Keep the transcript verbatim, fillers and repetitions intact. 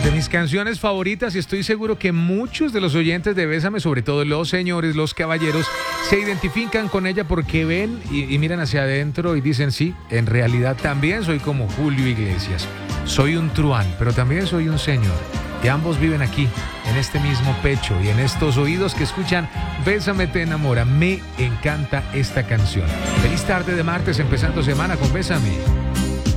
De mis canciones favoritas, y estoy seguro que muchos de los oyentes de Bésame, sobre todo los señores, los caballeros, se identifican con ella porque ven y, y miran hacia adentro y dicen, sí, en realidad también soy como Julio Iglesias. Soy un truán, pero también soy un señor. Y ambos viven aquí, en este mismo pecho y en estos oídos que escuchan Bésame te enamora. Me encanta esta canción. Feliz tarde de martes, empezando semana con Bésame.